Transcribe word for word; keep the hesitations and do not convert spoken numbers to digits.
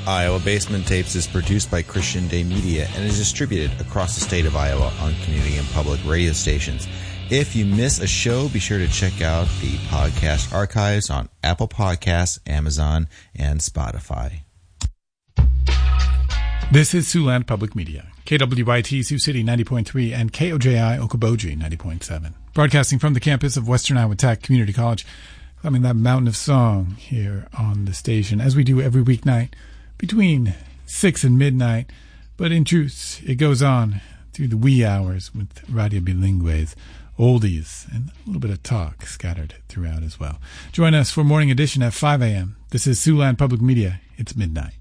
Iowa Basement Tapes is produced by Christian Day Media and is distributed across the state of Iowa on community and public radio stations. If you miss a show, be sure to check out the podcast archives on Apple Podcasts, Amazon, and Spotify. This is Siouxland Public Media, K W Y T Sioux City ninety point three and K O J I Okoboji ninety point seven. Broadcasting from the campus of Western Iowa Tech Community College, climbing that mountain of song here on the station, as we do every weeknight between six and midnight. But in truth, it goes on through the wee hours with Radio Bilingues, oldies, and a little bit of talk scattered throughout as well. Join us for Morning Edition at five a.m. This is Siouxland Public Media. It's midnight.